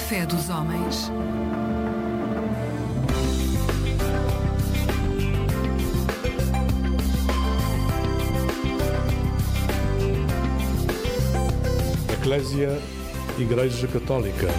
fé dos homens. Eclésia, Igreja Católica.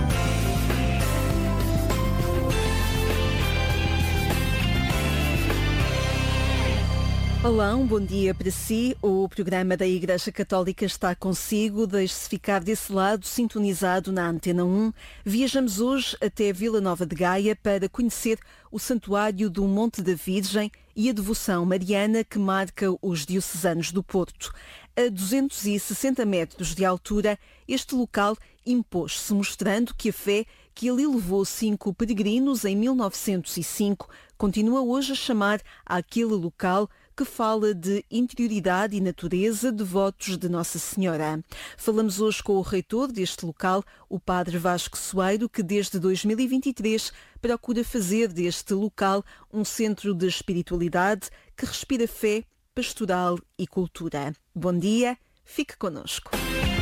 Olá, um bom dia para si. O programa da Igreja Católica está consigo. Deixe-se ficar desse lado, sintonizado na Antena 1. Viajamos hoje até Vila Nova de Gaia para conhecer o Santuário do Monte da Virgem e a devoção mariana que marca os diocesanos do Porto. A 260 metros de altura, este local impôs-se, mostrando que a fé que ali levou 5 peregrinos em 1905 continua hoje a chamar àquele local que fala de interioridade e natureza, devotos de Nossa Senhora. Falamos hoje com o reitor deste local, o Padre Vasco Soeiro, que desde 2023 procura fazer deste local um centro de espiritualidade que respira fé, pastoral e cultura. Bom dia, fique connosco.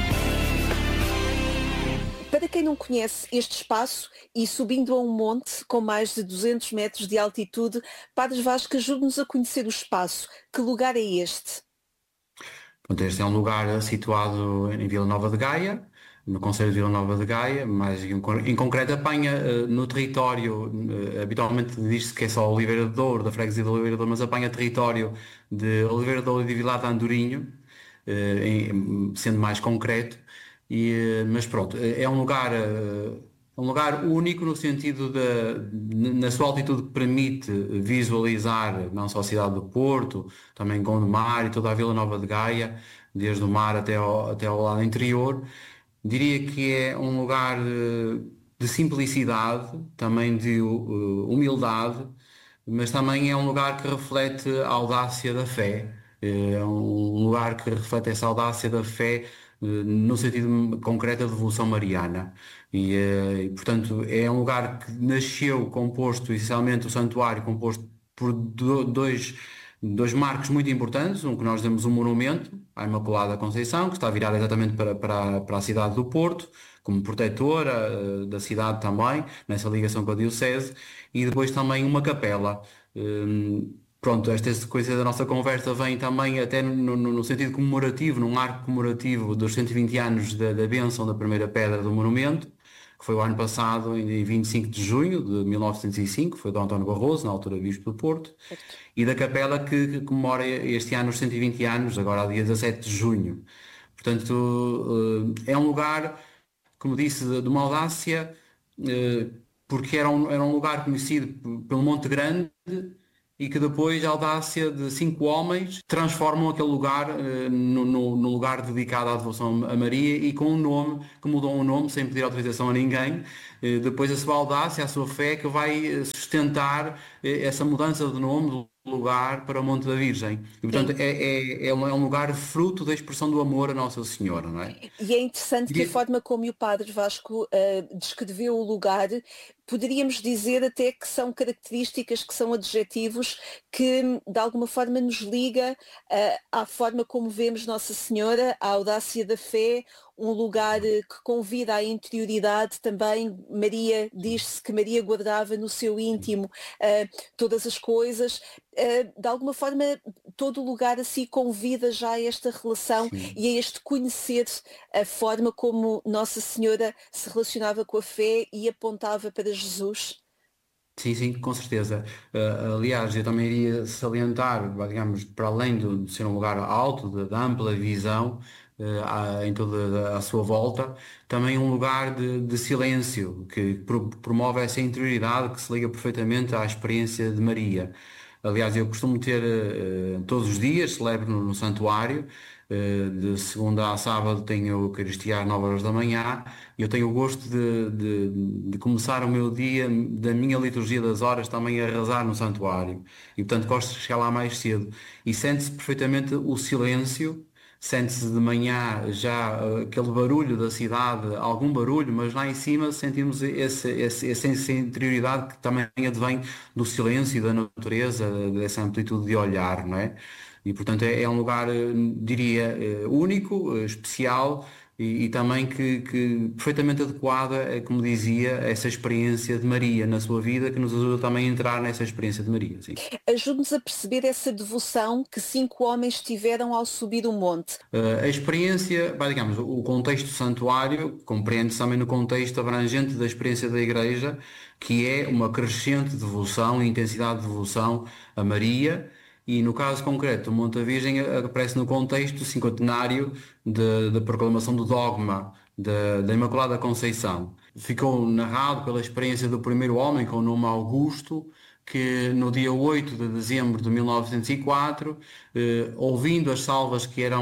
Para quem não conhece este espaço e subindo a um monte com mais de 200 metros de altitude, Padre Vasco, ajude-nos a conhecer o espaço. Que lugar é este? Este é um lugar situado em Vila Nova de Gaia, no concelho de Vila Nova de Gaia, mas em concreto apanha no território, habitualmente diz-se que é só Oliveira de Douro, da freguesia de Oliveira de Douro, mas apanha território de Oliveira de Douro e de Vilar de Andorinho, sendo mais concreto. Mas pronto, é um lugar único no sentido na sua altitude que permite visualizar não só a cidade do Porto, também Gondomar e toda a Vila Nova de Gaia, desde o mar até ao lado interior. Diria que é um lugar de simplicidade, também de humildade, mas também é um lugar que reflete a audácia da fé. É um lugar que reflete essa audácia da fé no sentido concreto da devoção mariana. Portanto, é um lugar que nasceu composto, essencialmente o santuário, composto por dois marcos muito importantes, um que nós damos um monumento à Imaculada Conceição, que está virado exatamente para a cidade do Porto, como protetora da cidade também, nessa ligação com a Diocese, e depois também uma capela. Pronto, esta coisa da nossa conversa vem também até no sentido comemorativo, num arco comemorativo dos 120 anos da bênção da primeira pedra do monumento, que foi o ano passado, em 25 de junho de 1905, foi Dom António Barroso, na altura Bispo do Porto, e da capela que comemora este ano os 120 anos, agora ao dia 17 de junho. Portanto, é um lugar, como disse, de uma audácia, porque era um lugar conhecido pelo Monte Grande, e que depois a audácia de 5 homens transformam aquele lugar no lugar dedicado à devoção a Maria e com um nome, que mudou o nome sem pedir autorização a ninguém. Depois a sua audácia, a sua fé, que vai sustentar essa mudança de nome do lugar para o Monte da Virgem. E, portanto, é um lugar fruto da expressão do amor a Nossa Senhora, não é? E é interessante que a forma como o Padre Vasco descreveu o lugar, poderíamos dizer até que são características, que são adjetivos que de alguma forma nos liga à forma como vemos Nossa Senhora, à audácia da fé, um lugar que convida à interioridade também. Maria, diz-se que Maria guardava no seu íntimo todas as coisas. De alguma forma, todo o lugar assim convida já a esta relação. Sim. E a este conhecer a forma como Nossa Senhora se relacionava com a fé e apontava para Jesus. Sim, com certeza. Aliás, eu também iria salientar, digamos, para além de ser um lugar alto, de ampla visão em toda a sua volta, também um lugar de silêncio, que promove essa interioridade que se liga perfeitamente à experiência de Maria. Aliás, eu costumo ter todos os dias, celebro no santuário, de segunda a sábado tenho a Eucaristia às 9 horas da manhã, e eu tenho o gosto de começar o meu dia, da minha liturgia das horas, também a rezar no santuário. E portanto gosto de chegar lá mais cedo. E sente-se perfeitamente o silêncio, sente-se de manhã já aquele barulho da cidade, algum barulho, mas lá em cima sentimos essa interioridade que também advém do silêncio e da natureza, dessa amplitude de olhar, não é? E portanto é um lugar, diria, único, especial, e também que perfeitamente adequada, como dizia, a essa experiência de Maria na sua vida, que nos ajuda também a entrar nessa experiência de Maria, sim. Ajude-nos a perceber essa devoção que 5 homens tiveram ao subir o monte. A experiência, digamos, o contexto do santuário compreende-se também no contexto abrangente da experiência da Igreja, que é uma crescente devoção e intensidade de devoção a Maria, e no caso concreto, o Monte da Virgem aparece no contexto do cinquentenário da proclamação do dogma da Imaculada Conceição. Ficou narrado pela experiência do primeiro homem, com o nome Augusto, que no dia 8 de dezembro de 1904, ouvindo as salvas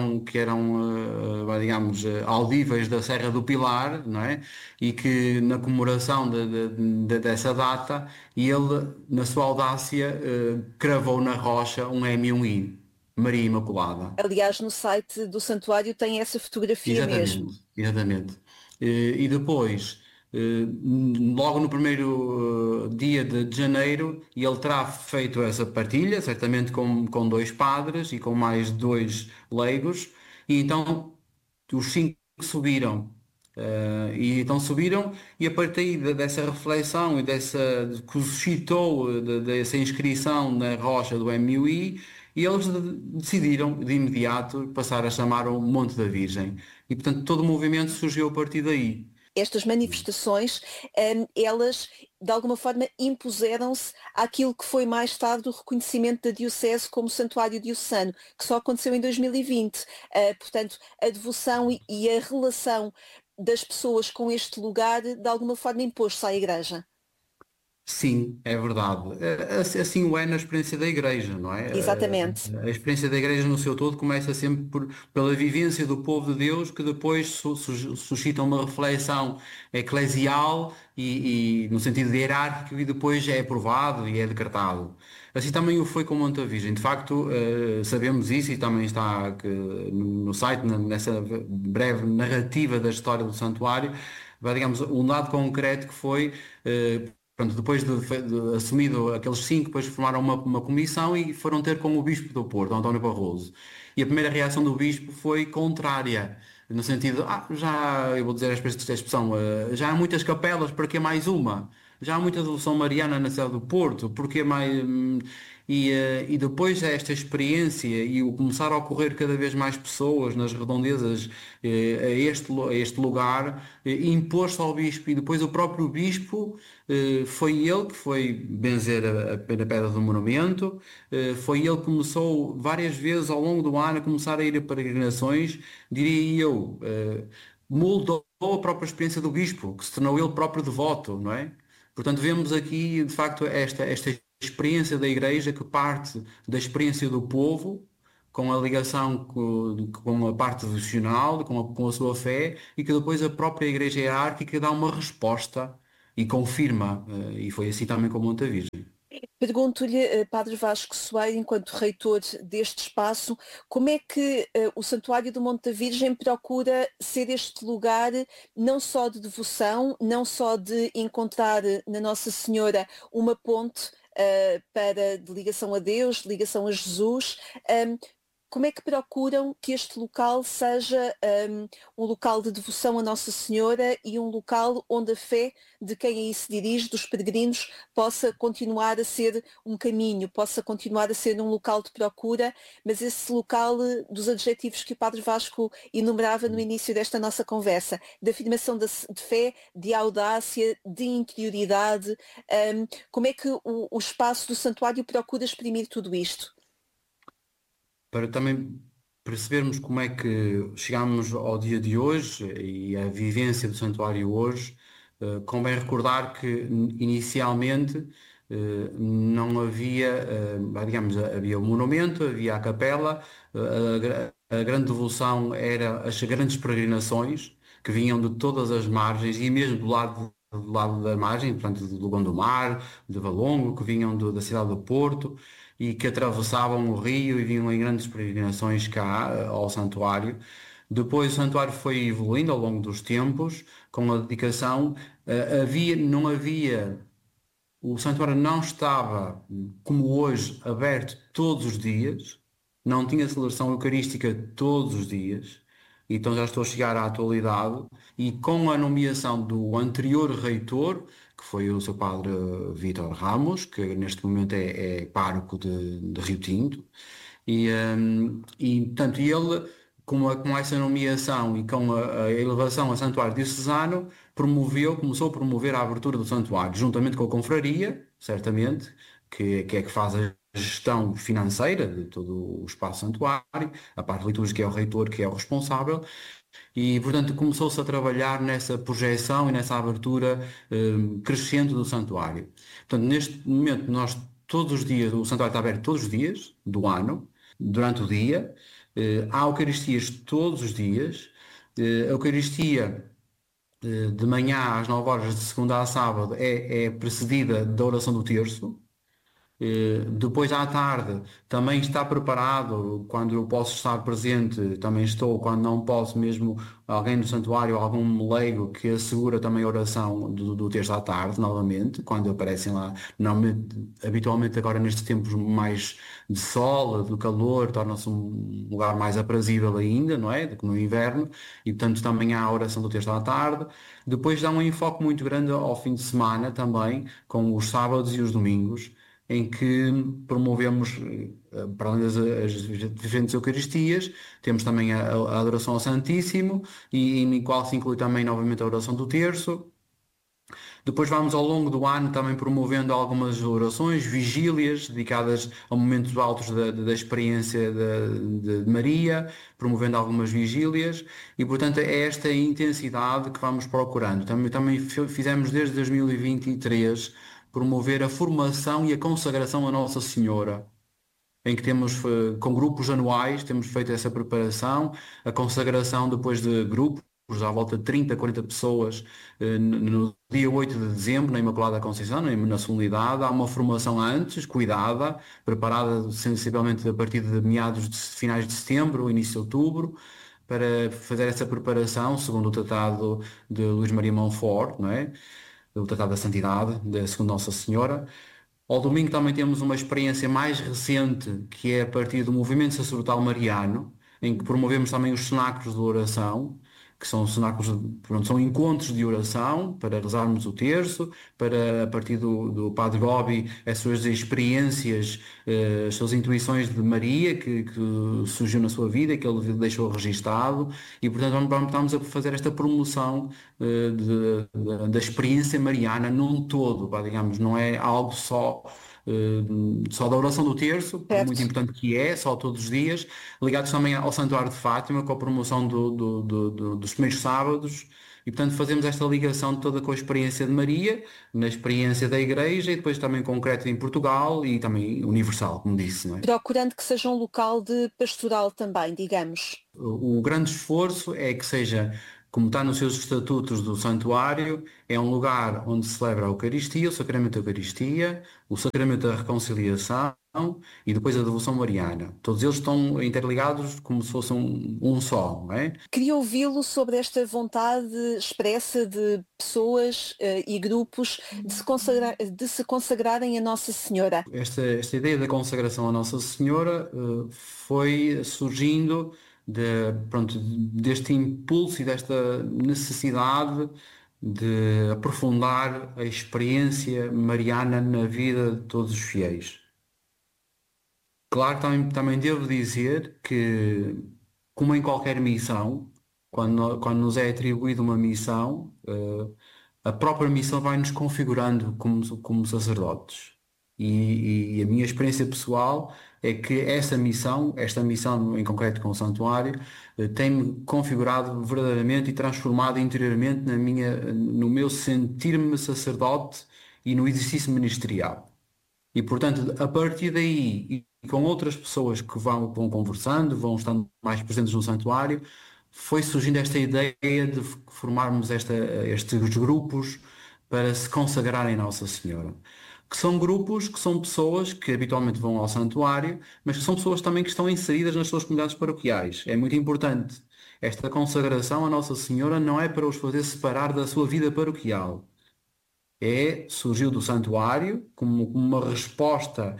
digamos, audíveis da Serra do Pilar, não é? E que na comemoração dessa data, ele, na sua audácia, cravou na rocha um M e um I, Maria Imaculada. Aliás, no site do santuário tem essa fotografia mesmo. Exatamente, exatamente. E depois, logo no primeiro dia de janeiro, ele terá feito essa partilha, certamente com dois padres e com mais dois leigos, e então os cinco subiram. E então subiram, e a partir dessa reflexão e que suscitou dessa inscrição na rocha do MUI, e eles decidiram de imediato passar a chamar o Monte da Virgem. E portanto todo o movimento surgiu a partir daí. Estas manifestações, elas de alguma forma impuseram-se àquilo que foi mais tarde o reconhecimento da Diocese como Santuário Diocesano, que só aconteceu em 2020. Portanto, a devoção e a relação das pessoas com este lugar de alguma forma impôs-se à Igreja. Sim, é verdade. Assim o é na experiência da Igreja, não é? Exatamente. A experiência da Igreja no seu todo começa sempre pela vivência do povo de Deus, que depois suscita uma reflexão eclesial e no sentido de hierárquico, e depois é aprovado e é decretado. Assim também o foi com Monte da Virgem. De facto, sabemos isso, e também está no site, nessa breve narrativa da história do santuário, digamos, um dado concreto que foi. Pronto, depois de assumido aqueles cinco, depois formaram uma comissão e foram ter com o Bispo do Porto, António Barroso. E a primeira reação do Bispo foi contrária, no sentido, eu vou dizer esta expressão, já há muitas capelas, para que mais uma? Já há muita devoção mariana na cidade do Porto, porque mais... E depois esta experiência e o começar a ocorrer cada vez mais pessoas nas redondezas a este lugar, impôs-se ao Bispo, e depois o próprio Bispo foi ele que foi benzer a pedra do monumento, foi ele que começou várias vezes ao longo do ano a começar a ir a peregrinações, diria eu, moldou a própria experiência do Bispo, que se tornou ele próprio devoto, não é? Portanto, vemos aqui, de facto, esta experiência da Igreja, que parte da experiência do povo, com a ligação com a parte devocional, com a sua fé, e que depois a própria Igreja hierárquica dá uma resposta e confirma. E foi assim também com o Monte da Virgem. Pergunto-lhe, Padre Vasco Soeiro, enquanto reitor deste espaço, como é que o Santuário do Monte da Virgem procura ser este lugar não só de devoção, não só de encontrar na Nossa Senhora uma ponte de ligação a Deus, de ligação a Jesus, como é que procuram que este local seja um local de devoção a Nossa Senhora e um local onde a fé de quem aí se dirige, dos peregrinos, possa continuar a ser um caminho, possa continuar a ser um local de procura, mas esse local dos adjetivos que o Padre Vasco enumerava no início desta nossa conversa, de afirmação de fé, de audácia, de interioridade, como é que o espaço do santuário procura exprimir tudo isto? Para também percebermos como é que chegámos ao dia de hoje e a vivência do santuário hoje, convém recordar que inicialmente não havia, digamos, havia o monumento, havia a capela, a grande devoção era as grandes peregrinações que vinham de todas as margens e mesmo do lado da margem, portanto do Gondomar, de Valongo, que vinham da cidade do Porto e que atravessavam o rio e vinham em grandes peregrinações cá ao santuário. Depois o santuário foi evoluindo ao longo dos tempos, com a dedicação. Não havia, o santuário não estava, como hoje, aberto todos os dias, não tinha celebração eucarística todos os dias. então já estou a chegar à atualidade, e com a nomeação do anterior reitor, que foi o seu padre Vítor Ramos, que neste momento é pároco de Rio Tinto, portanto, ele, com essa nomeação e com a elevação a santuário diocesano, começou a promover a abertura do santuário, juntamente com a confraria, certamente, que faz a gestão financeira de todo o espaço santuário, a parte litúrgica é o reitor que é o responsável, e portanto começou-se a trabalhar nessa projeção e nessa abertura crescente do santuário. Portanto, neste momento nós todos os dias, o santuário está aberto todos os dias do ano, durante o dia, há Eucaristias todos os dias, a Eucaristia de manhã às 9 horas, de segunda a sábado, é precedida da oração do terço. Depois à tarde também está preparado, quando eu posso estar presente, também estou, quando não posso, mesmo alguém do santuário, algum leigo que assegura também a oração do terço à tarde, novamente, quando aparecem lá, habitualmente agora nestes tempos mais de sol, do calor, torna-se um lugar mais aprazível ainda, não é? Do que no inverno, e portanto também há a oração do terço à tarde. Depois dá um enfoque muito grande ao fim de semana também, com os sábados e os domingos, em que promovemos, para além das diferentes Eucaristias, temos também a adoração ao Santíssimo, e em qual se inclui também novamente a oração do terço. Depois vamos ao longo do ano também promovendo algumas orações, vigílias, dedicadas a momentos altos da experiência de Maria, promovendo algumas vigílias, e portanto é esta intensidade que vamos procurando. Também fizemos desde 2023 promover a formação e a consagração a Nossa Senhora, em que temos, com grupos anuais, temos feito essa preparação, a consagração depois de grupos, à volta de 30, 40 pessoas, no dia 8 de dezembro, na Imaculada Conceição, na solenidade. Há uma formação antes, cuidada, preparada sensivelmente a partir de meados de finais de setembro, início de outubro, para fazer essa preparação, segundo o Tratado de Luís Maria Montfort, não é? O Tratado da Santidade, segundo Nossa Senhora. Ao domingo também temos uma experiência mais recente, que é a partir do movimento sacerdotal mariano, em que promovemos também os cenáculos de oração, que são cenáculos, pronto, são encontros de oração para rezarmos o terço, para, a partir do Padre Gobi, as suas experiências, as suas intuições de Maria, que surgiu na sua vida, que ele deixou registado, e portanto estamos a fazer esta promoção da experiência mariana num todo, pá, digamos, não é algo só da oração do terço, por muito Certo. importante que é, só todos os dias, ligados também ao Santuário de Fátima, com a promoção dos primeiros sábados, e portanto fazemos esta ligação toda com a experiência de Maria, na experiência da Igreja, e depois também concreta em Portugal e também universal, como disse, não é? Procurando que seja um local de pastoral também, digamos. O grande esforço é que seja, como está nos seus estatutos do santuário, é um lugar onde se celebra a Eucaristia, o Sacramento da Eucaristia, o Sacramento da Reconciliação e depois a Devoção Mariana. Todos eles estão interligados como se fossem um só, não é? Queria ouvi-lo sobre esta vontade expressa de pessoas e grupos de se consagrarem a Nossa Senhora. Esta ideia da consagração à Nossa Senhora foi surgindo pronto, deste impulso e desta necessidade de aprofundar a experiência mariana na vida de todos os fiéis. Claro que também devo dizer que, como em qualquer missão, quando nos é atribuída uma missão, a própria missão vai nos configurando como sacerdotes. E a minha experiência pessoal é que esta missão em concreto com o santuário, tem-me configurado verdadeiramente e transformado interiormente no meu sentir-me sacerdote e no exercício ministerial. E, portanto, a partir daí, e com outras pessoas que vão conversando, vão estando mais presentes no santuário, foi surgindo esta ideia de formarmos estes grupos para se consagrarem a Nossa Senhora. Que são grupos, que são pessoas que habitualmente vão ao santuário, mas que são pessoas também que estão inseridas nas suas comunidades paroquiais. É muito importante. Esta consagração à Nossa Senhora não é para os fazer separar da sua vida paroquial. Surgiu do santuário como uma resposta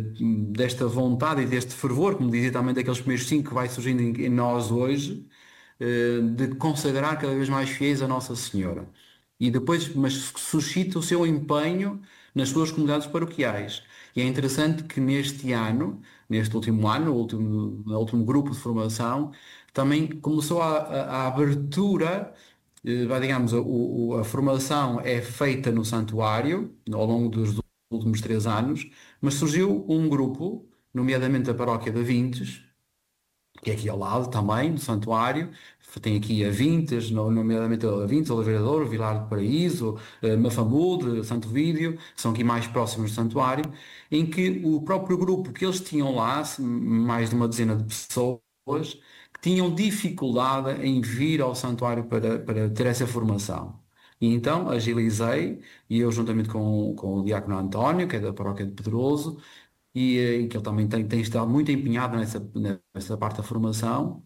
desta vontade e deste fervor, como dizia também daqueles primeiros cinco que vai surgindo em nós hoje, de consagrar cada vez mais fiéis a Nossa Senhora. E depois, mas suscita o seu empenho nas suas comunidades paroquiais. E é interessante que neste ano, neste último ano, no último grupo de formação, também começou a abertura, digamos, a formação é feita no santuário, ao longo dos últimos 3 anos, mas surgiu um grupo, nomeadamente a paróquia de Vintes, que é aqui ao lado também, do santuário, tem aqui a Vintes, nomeadamente a Vintes, Oliveira de Ouro, Vilar do Paraíso, Mafamude, Santo Vídeo, são aqui mais próximos do santuário, em que o próprio grupo que eles tinham lá, mais de uma dezena de pessoas, que tinham dificuldade em vir ao santuário para ter essa formação. E então agilizei, e eu juntamente com o diácono António, que é da paróquia de Pedroso, e que ele também tem estado muito empenhado nessa parte da formação,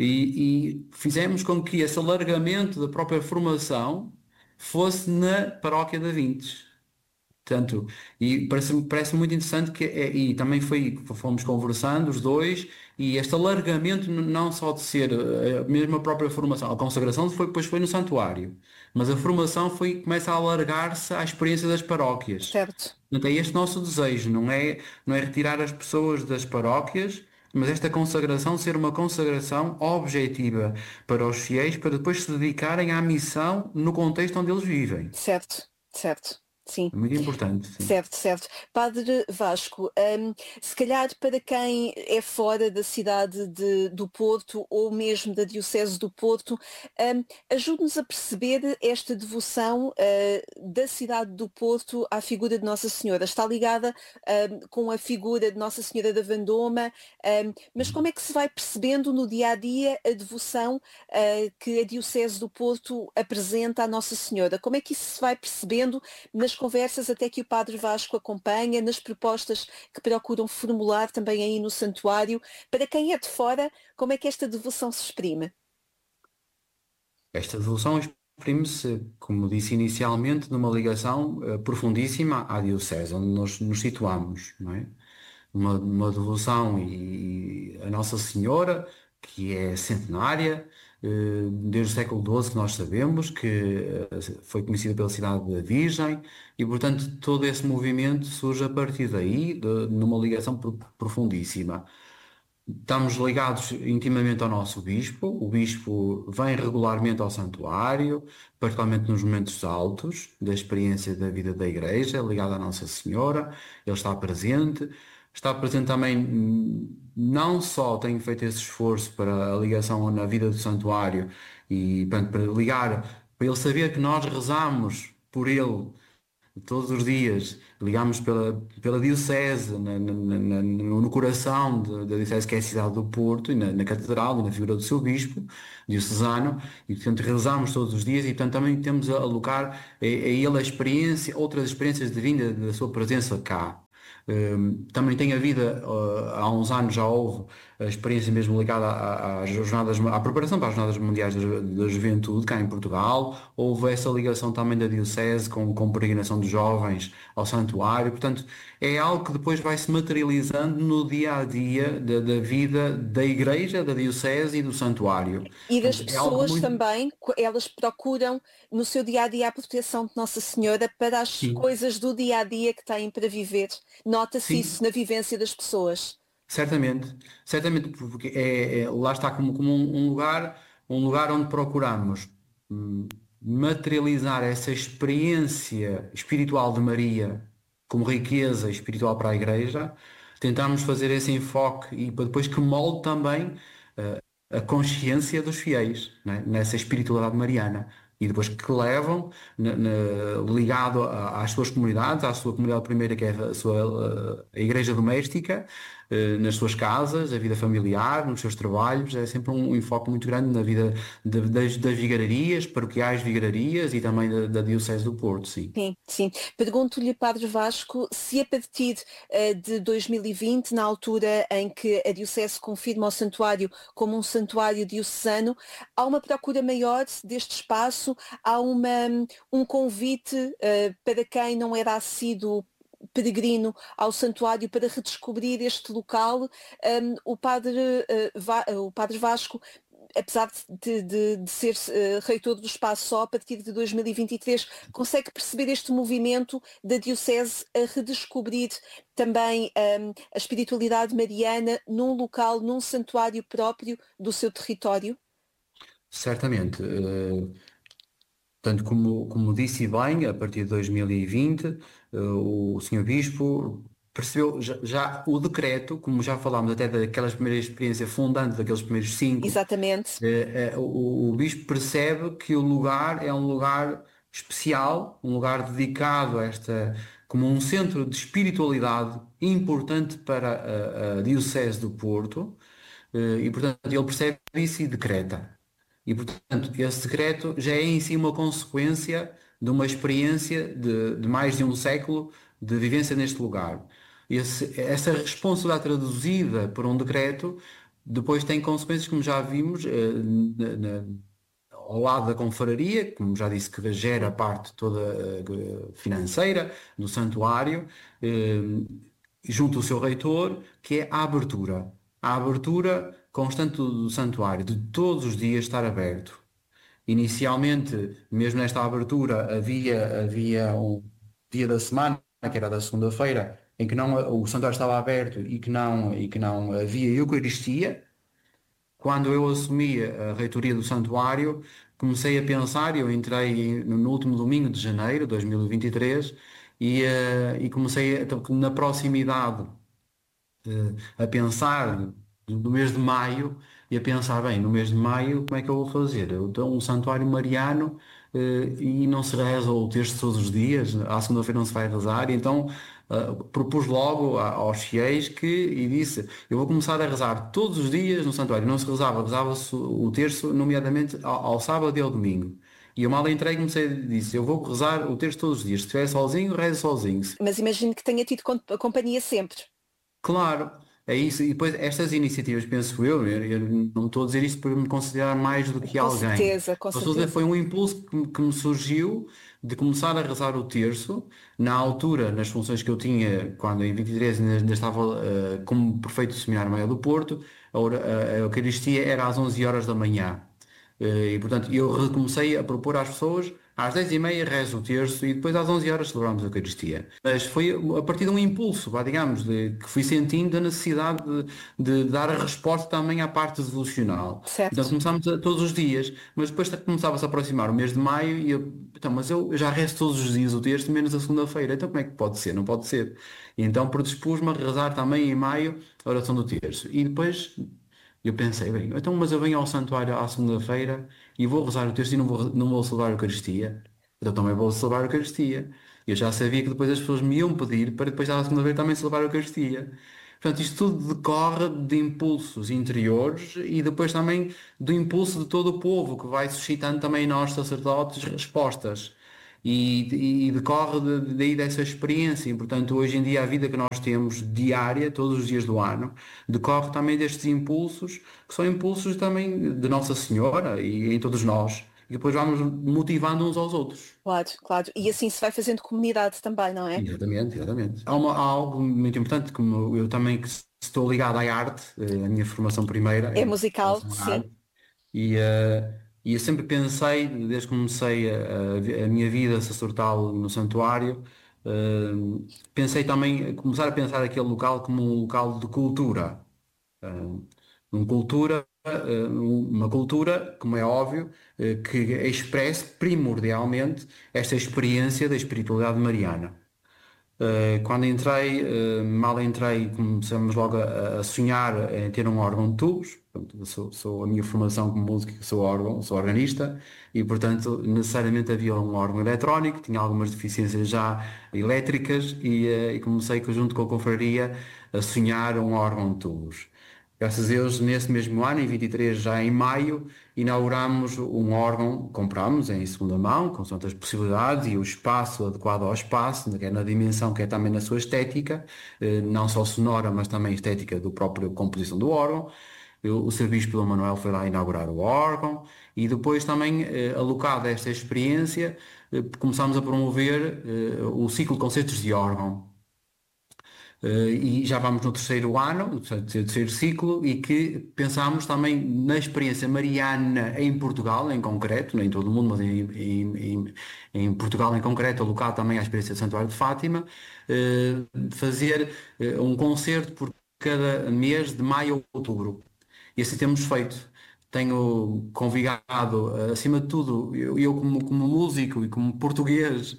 e fizemos com que esse alargamento da própria formação fosse na paróquia de Vintes. Portanto, e parece muito interessante e também fomos conversando os dois, e este alargamento não só de ser mesmo a própria formação, a consagração depois foi no santuário, mas a formação começa a alargar-se à experiência das paróquias. Certo. Portanto, é este nosso desejo, não é retirar as pessoas das paróquias, mas esta consagração ser uma consagração objetiva para os fiéis, para depois se dedicarem à missão no contexto onde eles vivem. Certo, certo. Sim. É muito importante, sim. Certo, certo. Padre Vasco, se calhar para quem é fora da cidade do Porto ou mesmo da Diocese do Porto, ajude-nos a perceber esta devoção da cidade do Porto à figura de Nossa Senhora. Está ligada com a figura de Nossa Senhora da Vendôma, mas como é que se vai percebendo no dia a dia a devoção que a Diocese do Porto apresenta à Nossa Senhora? Como é que isso se vai percebendo nas conversas até que o Padre Vasco acompanha, nas propostas que procuram formular também aí no santuário? Para quem é de fora, como é que esta devoção se exprime? Esta devoção exprime-se, como disse inicialmente, numa ligação profundíssima à Diocese, onde nós nos situamos, não é? Uma devoção e a Nossa Senhora, que é centenária, desde o século XII que nós sabemos, que foi conhecida pela cidade da Virgem, e portanto todo esse movimento surge a partir daí, numa ligação profundíssima. Estamos ligados intimamente ao nosso bispo. O bispo vem regularmente ao santuário, particularmente nos momentos altos da experiência da vida da igreja, ligado à Nossa Senhora. Ele está presente. Está presente também, não só tem feito esse esforço para a ligação na vida do santuário e para ligar, para ele saber que nós rezamos por ele todos os dias, ligamos pela Diocese, no coração da Diocese, que é a cidade do Porto, e na Catedral, e na figura do seu Bispo diocesano, e portanto rezamos todos os dias, e portanto também temos a alocar a ele a experiência, outras experiências de vinda da sua presença cá. Também tem havido, há uns anos já houve a experiência mesmo ligada às jornadas, à preparação para as Jornadas Mundiais da Juventude, cá em Portugal. Houve essa ligação também da Diocese com peregrinação de jovens ao santuário. Portanto, é algo que depois vai se materializando no dia a dia da vida da Igreja, da Diocese e do santuário. E das Portanto, é algo pessoas muito... também, elas procuram no seu dia a dia a proteção de Nossa Senhora para as Sim, coisas do dia a dia que têm para viver. Nota-se isso sim. na vivência das pessoas. Certamente, certamente, porque lá está como um lugar onde procuramos materializar essa experiência espiritual de Maria como riqueza espiritual para a Igreja, tentamos fazer esse enfoque e para depois que molde também a consciência dos fiéis, né, nessa espiritualidade mariana. E depois que levam ligado às suas comunidades, à sua comunidade primeira, que é a igreja doméstica, nas suas casas, a vida familiar, nos seus trabalhos. É sempre um enfoque muito grande na vida das vigararias, paroquiais vigararias, e também da Diocese do Porto, sim. Sim, sim. Pergunto-lhe, Padre Vasco, se a partir de 2020, na altura em que a Diocese confirma o santuário como um santuário diocesano, há uma procura maior deste espaço, há um convite para quem não era assíduo peregrino ao santuário para redescobrir este local. O Padre Vasco apesar de ser reitor do Espaço só a partir de 2023, consegue perceber este movimento da Diocese a redescobrir também a espiritualidade mariana num local, num santuário próprio do seu território? Certamente. Tanto como disse bem, a partir de 2020, o Senhor Bispo percebeu já o decreto, como já falámos até daquelas primeiras experiências fundantes, daqueles primeiros 5, Exatamente. o Bispo percebe que o lugar é um lugar especial, um lugar dedicado a como um centro de espiritualidade importante para a Diocese do Porto, e portanto ele percebe isso e decreta. E, portanto, esse decreto já é em si uma consequência de uma experiência de mais de um século de vivência neste lugar. Essa responsabilidade traduzida por um decreto depois tem consequências, como já vimos, ao lado da confraria, como já disse, que gera a parte toda financeira do santuário, junto ao seu reitor, que é a abertura. A abertura constante do santuário, de todos os dias estar aberto. Inicialmente, mesmo nesta abertura, havia um dia da semana, que era da segunda-feira, em que o santuário estava aberto e que não havia Eucaristia. Quando eu assumi a reitoria do santuário, comecei a pensar, eu entrei no último domingo de janeiro de 2023 e comecei na proximidade a pensar no mês de maio e a pensar, bem, no mês de maio como é que eu vou fazer? Eu dou um santuário mariano e não se reza o texto todos os dias, à segunda-feira não se vai rezar, e então propus logo aos fiéis e disse, eu vou começar a rezar todos os dias no santuário. Não se rezava-se o terço, nomeadamente ao sábado e ao domingo. E eu mal entrei e comecei a dizer, eu vou rezar o texto todos os dias. Se estiver sozinho, rezo sozinho. Mas imagino que tenha tido companhia sempre. Claro, é isso. E depois estas iniciativas, penso eu não estou a dizer isto por me considerar mais do que Com alguém. certeza, com Só estou a dizer, certeza. foi um impulso que me surgiu de começar a rezar o terço. Na altura, nas funções que eu tinha, quando em 23 ainda estava como prefeito do Seminário Maior do Porto, a Eucaristia era às 11 horas da manhã. E portanto eu recomecei a propor às pessoas às 10h30 rezo o terço e depois às 11 horas celebramos a Eucaristia. Mas foi a partir de um impulso, vá, digamos, que fui sentindo a necessidade de dar a resposta também à parte devocional. Então Certo. começámos todos os dias, mas depois começava-se a aproximar o mês de maio e então, mas eu já rezo todos os dias o terço, menos a segunda-feira, então como é que pode ser? Não pode ser. E então predispus-me a rezar também em maio a oração do terço. E depois eu pensei, bem, então, mas eu venho ao santuário à segunda-feira e vou rezar o texto e não vou celebrar a Eucaristia. Então também vou celebrar a Eucaristia. Eu já sabia que depois as pessoas me iam pedir para depois à segunda-feira também celebrar a Eucaristia. Portanto, isto tudo decorre de impulsos interiores e depois também do impulso de todo o povo, que vai suscitando também em nós, sacerdotes, respostas. E decorre daí dessa experiência. E, portanto, hoje em dia a vida que nós temos diária, todos os dias do ano, decorre também destes impulsos, que são impulsos também de Nossa Senhora e em todos nós. E depois vamos motivando uns aos outros. Claro, claro. E assim se vai fazendo comunidade também, não é? Exatamente, exatamente. Há algo muito importante, como eu também que estou ligado à arte, a minha formação primeira É é musical, formação à sim. arte, e eu sempre pensei, desde que comecei a minha vida sacerdotal no santuário, pensei também, começar a pensar aquele local como um local de cultura. Uma cultura, como é óbvio, que expresse primordialmente esta experiência da espiritualidade mariana. Quando entrei, mal entrei, começamos logo a sonhar em ter um órgão de tubos. Portanto, a minha formação como músico, sou organista e, portanto, necessariamente havia um órgão eletrónico, tinha algumas deficiências já elétricas e comecei junto com a confraria a sonhar um órgão de tubos. Graças a Deus, nesse mesmo ano, em 23, já em maio, inauguramos um órgão, compramos em segunda mão, com tantas possibilidades e o espaço adequado ao espaço, quer na dimensão, quer também na sua estética, não só sonora, mas também estética do próprio composição do órgão. O Serviço pelo Manuel foi lá inaugurar o órgão e depois também, alocado a esta experiência, começámos a promover o ciclo de concertos de órgão. e já vamos no terceiro ano, no terceiro ciclo, e que pensámos também na experiência mariana em Portugal, em concreto, nem em todo o mundo, mas em Portugal em concreto, alocado também à experiência do Santuário de Fátima, fazer um concerto por cada mês de maio a outubro. E assim temos feito. Tenho convidado, acima de tudo, eu como músico e como português,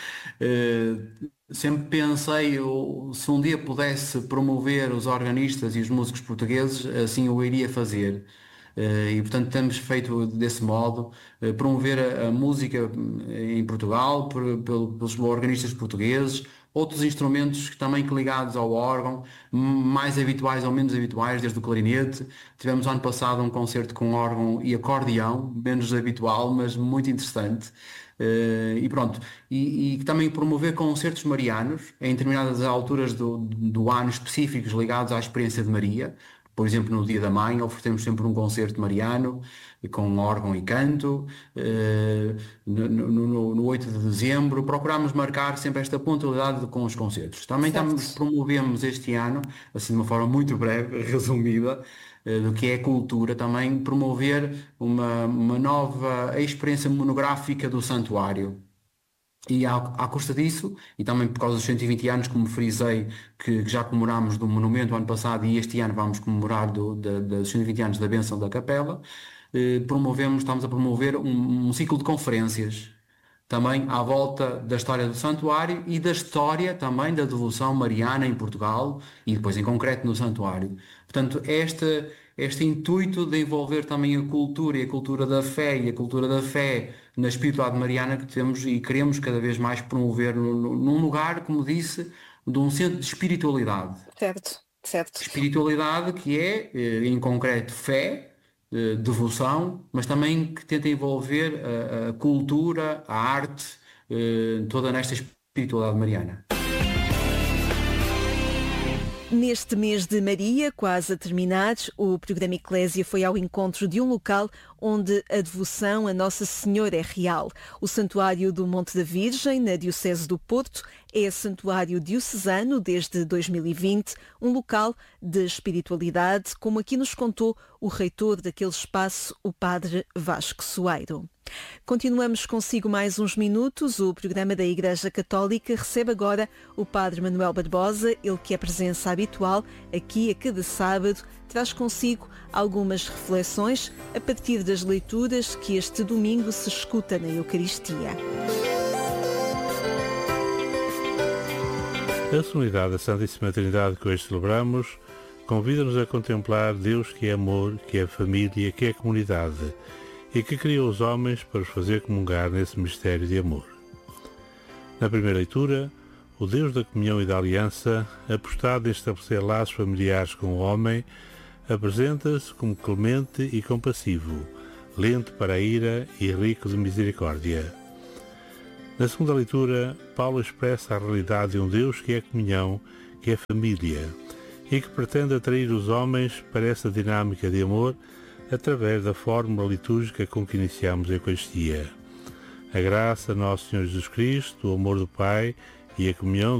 sempre pensei, se um dia pudesse promover os organistas e os músicos portugueses, assim eu iria fazer. E portanto temos feito desse modo, promover a música em Portugal pelos organistas portugueses, outros instrumentos também que ligados ao órgão, mais habituais ou menos habituais, desde o clarinete. Tivemos ano passado um concerto com órgão e acordeão, menos habitual, mas muito interessante. E pronto, e também promover concertos marianos em determinadas alturas do ano específicos ligados à experiência de Maria. Por exemplo, no Dia da Mãe, oferecemos sempre um concerto mariano com órgão e canto. No 8 de dezembro, procuramos marcar sempre esta pontualidade com os concertos. Também promovemos este ano, assim de uma forma muito breve, resumida, do que é cultura, também promover uma nova experiência monográfica do santuário. E à custa disso, e também por causa dos 120 anos, como frisei, que já comemorámos do monumento ano passado e este ano vamos comemorar dos 120 anos da bênção da capela, estamos a promover um ciclo de conferências, também à volta da história do santuário e da história também da devoção mariana em Portugal e depois em concreto no santuário. Portanto, este intuito de envolver também a cultura e a cultura da fé e a cultura da fé na espiritualidade mariana que temos e queremos cada vez mais promover num lugar, como disse, de um centro de espiritualidade. Certo. Espiritualidade que é, em concreto, fé, devoção, mas também que tenta envolver a cultura, a arte, toda nesta espiritualidade mariana. Neste mês de Maria, quase a terminar, o programa Eclésia foi ao encontro de um local onde a devoção a Nossa Senhora é real. O Santuário do Monte da Virgem, na Diocese do Porto, é santuário diocesano desde 2020, um local de espiritualidade, como aqui nos contou o reitor daquele espaço, o Padre Vasco Soeiro. Continuamos consigo mais uns minutos. O programa da Igreja Católica recebe agora o Padre Manuel Barbosa, ele que é presença habitual aqui a cada sábado, traz consigo algumas reflexões a partir das leituras que este domingo se escuta na Eucaristia. A solenidade da Santíssima Trindade que hoje celebramos convida-nos a contemplar Deus que é amor, que é família, que é comunidade e que criou os homens para os fazer comungar nesse mistério de amor. Na primeira leitura, o Deus da comunhão e da aliança, apostado em estabelecer laços familiares com o homem, apresenta-se como clemente e compassivo, lento para a ira e rico de misericórdia. Na segunda leitura, Paulo expressa a realidade de um Deus que é comunhão, que é família, e que pretende atrair os homens para essa dinâmica de amor através da fórmula litúrgica com que iniciamos a Eucaristia. A graça de Nosso Senhor Jesus Cristo, o amor do Pai e a comunhão